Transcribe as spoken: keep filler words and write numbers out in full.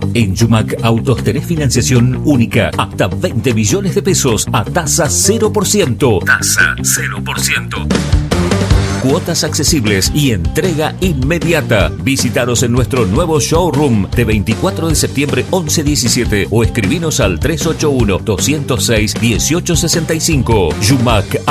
En Yumac Autos tenés financiación única hasta veinte millones de pesos a tasa cero por ciento. Tasa cero por ciento. Cuotas accesibles y entrega inmediata. Visítanos en nuestro nuevo showroom de veinticuatro de septiembre once diecisiete o escribinos al tres ocho uno, dos cero seis, uno ocho seis cinco. Yumac